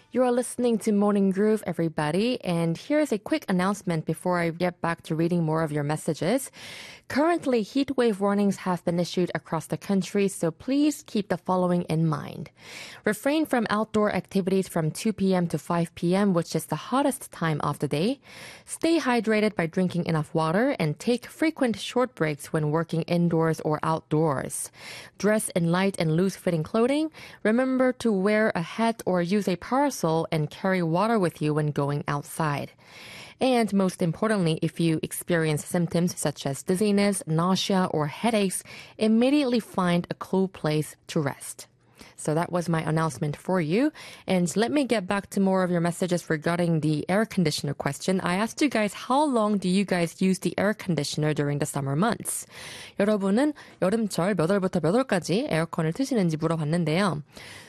You are listening to Morning Groove, everybody, and here's a quick announcement before I get back to reading more of your messages. Currently, heat wave warnings have been issued across the country, so please keep the following in mind. Refrain from outdoor activities from 2 p.m. to 5 p.m., which is the hottest time of the day. Stay hydrated by drinking enough water and take frequent short breaks when working indoors or outdoors. Dress in light and loose-fitting clothing. Remember to wear a hat or use a parasol and carry water with you when going outside. And most importantly, if you experience symptoms such as dizziness, nausea, or headaches, immediately find a cool place to rest. So that was my announcement for you. And let me get back to more of your messages regarding the air conditioner question. I asked you guys, how long do you guys use the air conditioner during the summer months? 여러분은 여름철 몇 월부터 몇 월까지 에어컨을 트시는지 물어봤는데요.